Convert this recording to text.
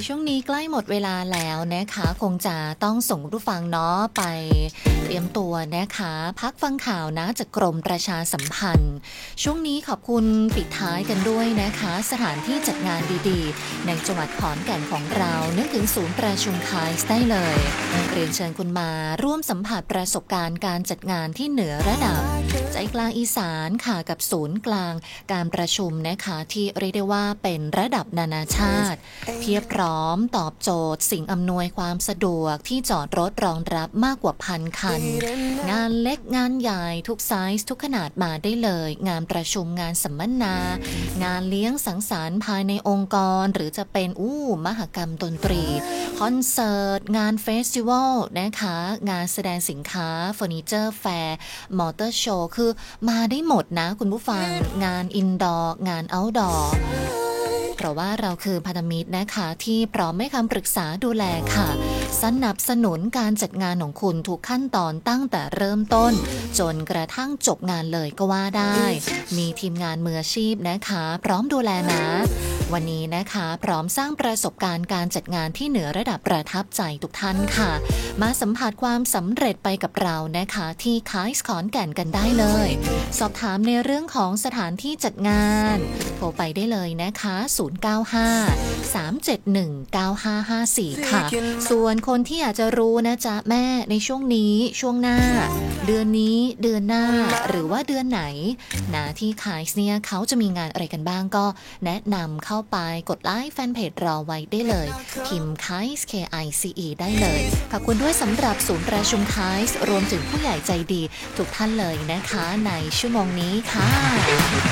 ช่วงนี้ใกล้หมดเวลาแล้วนะคะคงจะต้องส่งผู้ฟังเนาะไปเตรียมตัวนะคะพักฟังข่าวนะจากกรมประชาสัมพันธ์ช่วงนี้ขอบคุณปิดท้ายกันด้วยนะคะสถานที่จัดงานดีๆในจังหวัดขอนแก่นของเรานึกถึงศูนย์ประชุมคายได้เลยเรียนเชิญคุณมาร่วมสัมผัสประสบการณ์การจัดงานที่เหนือระดับใจกลางอีสานค่ะกับศูนย์กลางการประชุมนะคะที่เรียกได้ว่าเป็นระดับนานาชาติเพียบพร้อมตอบโจทย์สิ่งอำนวยความสะดวกที่จอดรถรองรับมากกว่าพันคันงานเล็กงานใหญ่ทุกไซส์ทุกขนาดมาได้เลยงานประชุมงานสัมมนางานเลี้ยงสังสรรค์ภายในองค์กรหรือจะเป็นมหกรรมดนตรีคอนเสิร์ตงานเฟสติวัลนะคะงานแสดงสินค้าเฟอร์นิเจอร์แฟร์มอเตอร์โชว์คือมาได้หมดนะคุณผู้ฟังงานอินดอร์งานเอาท์ดอร์เพราะว่าเราคือพันธมิตรนะคะที่พร้อมให้คำปรึกษาดูแลค่ะสนับสนุนการจัดงานของคุณทุกขั้นตอนตั้งแต่เริ่มต้นจนกระทั่งจบงานเลยก็ว่าได้มีทีมงานมืออาชีพนะคะพร้อมดูแลนะวันนี้นะคะพร้อมสร้างประสบการณ์การจัดงานที่เหนือระดับประทับใจทุกท่านค่ะมาสัมผัสความสำเร็จไปกับเรานะคะที่คายขอนแก่นกันได้เลยสอบถามในเรื่องของสถานที่จัดงานโทรไปได้เลยนะคะ095-371-9554ค่ะส่วนคนที่อยากจะรู้นะจ๊ะแม่ในช่วงนี้ช่วงหน้าเดือนนี้เดือนหน้าหรือว่าเดือนไหนนะที่คายเนี่ยเขาจะมีงานอะไรกันบ้างก็แนะนำเข้าไปกดไลค์แฟนเพจรอไว้ได้เลยพิมพ์ KICE KICE ได้เลยขอบคุณด้วยสำหรับศูนย์ประชุม KICE รวมถึงผู้ใหญ่ใจดีทุกท่านเลยนะคะในชั่วโมงนี้ค่ะ